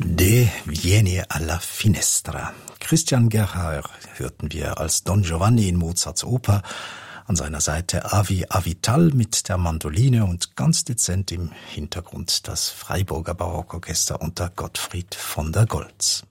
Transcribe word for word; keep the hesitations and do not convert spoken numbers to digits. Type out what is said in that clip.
De Vieni alla Finestra. Christian Gerhaer hörten wir als Don Giovanni in Mozarts Oper, an seiner Seite Avi Avital mit der Mandoline und ganz dezent im Hintergrund das Freiburger Barockorchester unter Gottfried von der Goltz.